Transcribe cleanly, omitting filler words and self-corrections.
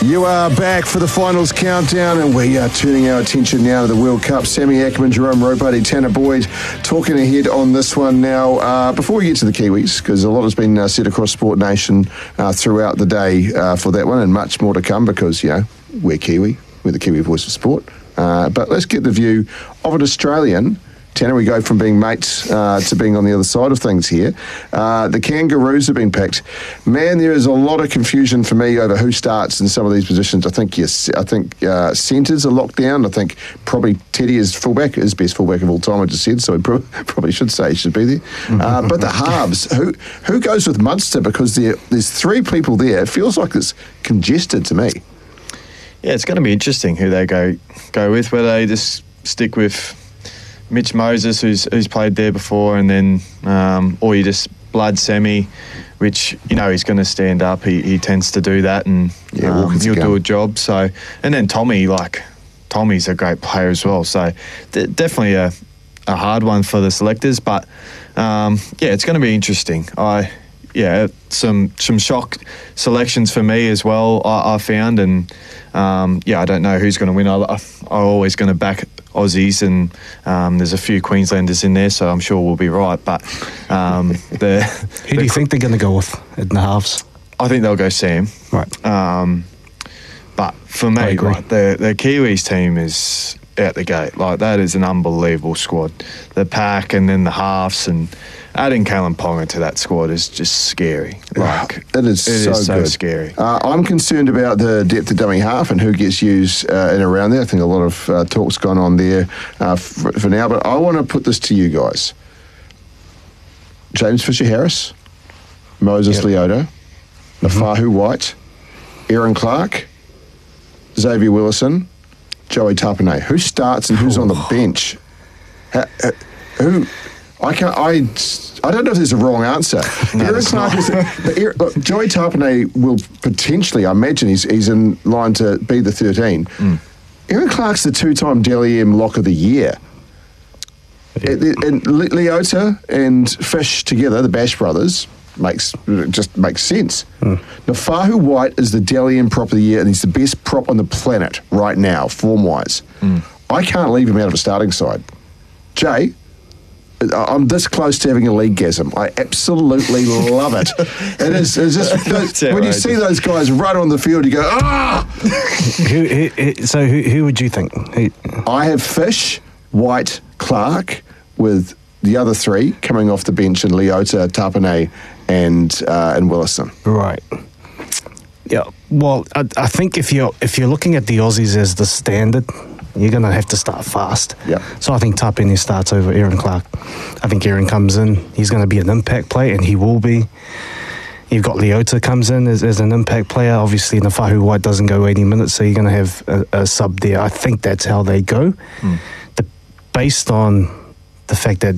You are back for the finals countdown, and we are turning our attention now to the World Cup. Sammy Ackerman, Jerome Ropati, Tanner Boyd talking ahead on this one now. Before we get to the Kiwis, because a lot has been said across Sport Nation throughout the day for that one, and much more to come because, you know, we're Kiwi. We're the Kiwi voice of sport. But let's get the view of an Australian. Tanner, we go from being mates to being on the other side of things here. The Kangaroos have been picked. Man, there is a lot of confusion for me over who starts in some of these positions. I think centres are locked down. I think probably Teddy is fullback, his best fullback of all time, I just said, so he probably should say he should be there. But the halves, who goes with Munster? Because there's three people there. It feels like it's congested to me. Yeah, it's going to be interesting who they go with, whether they just stick with Mitch Moses, who's played there before, and then or you just blood Semi, which, you know, he's going to stand up. He tends to do that, and he'll do a job. So, and then Tommy's a great player as well. So definitely a hard one for the selectors, but it's going to be interesting. Some shock selections for me as well, I found, and I don't know who's going to win. I'm always going to back Aussies, and there's a few Queenslanders in there, so I'm sure we'll be right. But who do you think they're going to go with in the halves? I think they'll go Sam. Right. But for me, the Kiwis team is out the gate. Like, that is an unbelievable squad. The pack and then the halves, and adding Kalen Ponga to that squad is just scary. Like, it is so good. Scary. I'm concerned about the depth of dummy half and who gets used in and around there. I think a lot of talk's gone on there for now. But I want to put this to you guys. James Fisher-Harris, Moses Leota, Nafahu White, Aaron Clark, Xavier Willison, Joey Tapine. Who starts and who's on the bench? Who? I don't know if there's a wrong answer. Aaron Clark Joey Tapine will potentially, I imagine he's in line to be the 13. Aaron Clark's the two-time Dally M Lock of the Year. And Leota and Fish together, the Bash brothers, makes sense. Nafahu White is the Dally M Prop of the Year, and he's the best prop on the planet right now, form-wise. I can't leave him out of a starting side. Jay, I'm this close to having a league-gasm. I absolutely love it. It's just when you see those guys run on the field, you go, ah! Who would you think? I have Fish, White, Clark, with the other three coming off the bench, and Leota, Tapine, and Willison. Right. Yeah. Well, I think if you're looking at the Aussies as the standard, you're going to have to start fast. Yeah. So I think Tapine starts over Aaron Clark. I think Aaron comes in. He's going to be an impact player, and he will be. You've got Leota comes in as an impact player. Obviously, Nafahu White doesn't go 80 minutes, so you're going to have a sub there. I think that's how they go. Based on the fact that